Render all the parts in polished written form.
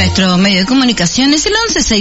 Nuestro medio de comunicación es el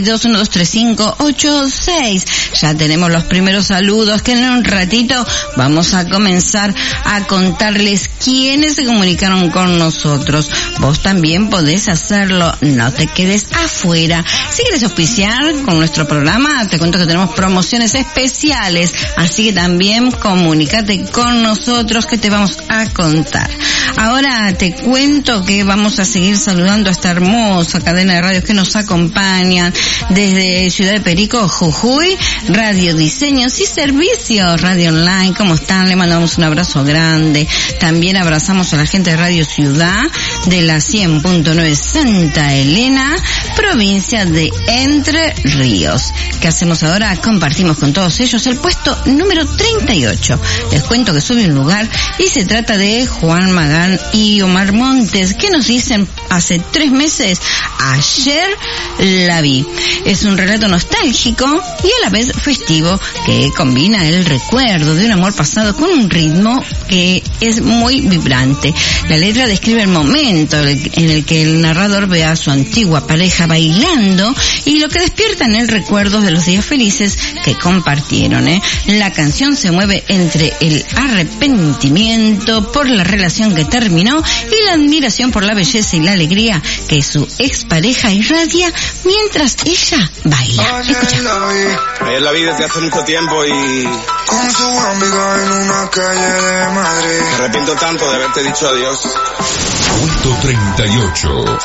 1162123586. Ya tenemos los primeros saludos que en un ratito vamos a comenzar a contarles quiénes se comunicaron con nosotros. Vos también podés hacerlo, no te quedes afuera. Si quieres auspiciar con nuestro programa, te cuento que tenemos promociones especiales, así que también comunícate con nosotros que te vamos a contar. Ahora te cuento que vamos a seguir saludando a esta hermosa cadena de radios que nos acompañan desde Ciudad de Perico, Jujuy, Radio Diseños y Servicios, Radio Online. ¿Cómo están? Le mandamos un abrazo grande. También abrazamos a la gente de Radio Ciudad de la 100.9 Santa Elena, provincia de Entre Ríos. ¿Qué hacemos ahora? Compartimos con todos ellos el puesto número 38. Les cuento que sube un lugar y se trata de Juan Magán y Omar Montes, que nos dicen hace 3 meses, ayer la vi. Es un relato nostálgico y a la vez festivo que combina el recuerdo de un amor pasado con un ritmo que es muy vibrante. La letra describe el momento en el que el narrador ve a su antigua pareja bailando y lo que despierta en él recuerdos de los días felices que compartieron. La canción se mueve entre el arrepentimiento por la relación que terminó y la admiración por la belleza y la alegría que su expareja irradia mientras ella baila. Escucha. Ayer la vi desde hace mucho tiempo y con su amiga en una calle de Madrid. me arrepiento tanto de haberte dicho adiós. Punto 38.